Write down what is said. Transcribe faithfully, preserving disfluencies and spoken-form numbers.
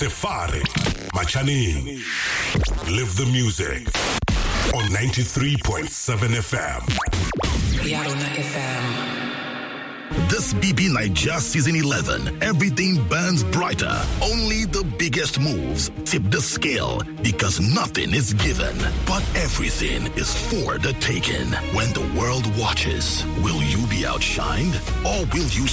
Sefari, Machaning. Live the music on ninety-three point seven F M. Yarona F M. This B B Niger Season eleven, everything burns brighter. Only the biggest moves tip the scale because nothing is given, but everything is for the taking. When the world watches, will you be outshined or will you